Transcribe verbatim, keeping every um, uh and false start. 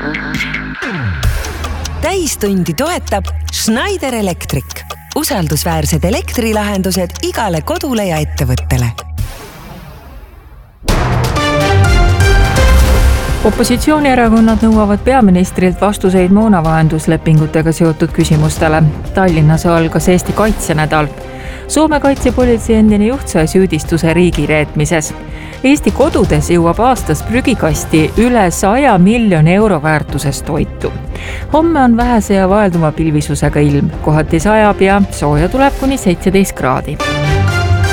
Täistundi toetab Schneider Electric. Usaldusväärsed elektrilahendused igale kodule ja ettevõttele. Opositsioonierakonnad nõuavad peaministrilt vastuseid moonavahenduslepingutega seotud küsimustele. Tallinnas algas Eesti kaitsenädal. Soome kaitsepolitsei endine juht sai süüdistuse riigi reetmises. Eesti kodudes jõuab aastas prügikasti üle saja miljoni euro väärtuses toitu. Homme on vähese ja vaelduma pilvisusega ilm. Kohati sajab ja sooja tuleb kuni seitseteist kraadi.